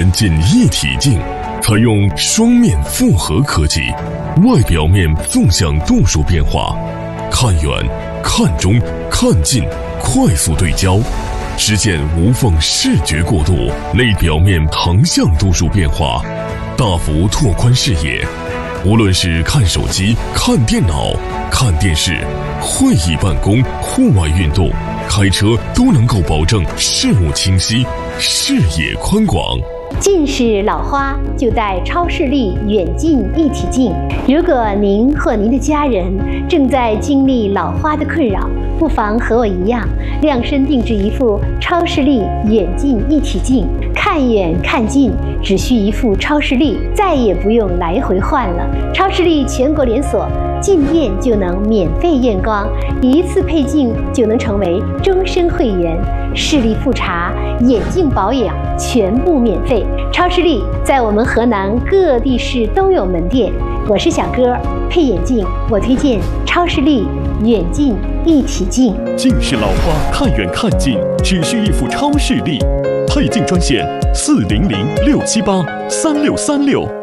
镜一体镜，采用双面复合科技，外表面纵向度数变化，看远、看中、看近，快速对焦，实现无缝视觉过渡；内表面横向度数变化，大幅拓宽视野。无论是看手机、看电脑、看电视、会议办公、户外运动、开车，都能够保证视物清晰、视野宽广。 近视老花就戴超视力远近一体镜。如果您或您的家人正在经历老花的困扰，不妨和我一样，量身定制一副超视力远近一体镜，看远看近只需一副超视力，再也不用来回换了。超视力全国连锁，进店就能免费验光，一次配镜就能成为终身会员，视力复查、眼镜保养全部免费。超视力在我们河南各地市都有门店。我是小哥，配眼镜我推荐超视力远近一体镜。 近视老花看远看近只需一副超视力，配镜专线400-678-3636。